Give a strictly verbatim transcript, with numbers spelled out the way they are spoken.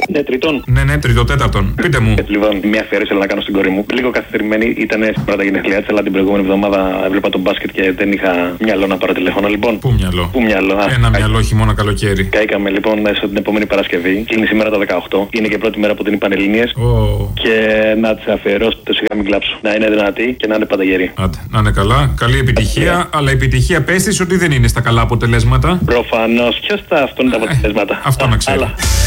Ναι, τρίτον. Ναι, ναι, τριτοτέταρτον. Πείτε μου. Λοιπόν, μια αφιέρωση θέλω να κάνω στην κόρη μου. Λίγο καθυστερημένη ήταν στην πρώτα γενεθλιά τη, αλλά την προηγούμενη εβδομάδα έβλεπα τον μπάσκετ και δεν είχα μυαλό να πάρω τηλέφωνο. Λοιπόν. Πού μυαλό. Πού μυαλό. Α, Ένα κα... μυαλό χειμώνα καλοκαίρι. Καήκαμε λοιπόν την επόμενη Παρασκευή. Κλείνει σήμερα τα δεκαοκτώ. Είναι και πρώτη μέρα που δίνει Πανελλήνιες. Oh. Και να τη αφιερώσω το σιγά μην κλάψω. Να είναι δυνατή και να είναι πάντα γερή. Άντε, να είναι καλά. Καλή επιτυχία. Yeah. Αλλά η επιτυχία πες της ότι δεν είναι στα καλά αποτελέσματα. Προφανώς. Ποιο θα αυτό είναι τα αποτελέσματα. Αυτό να ξέρει.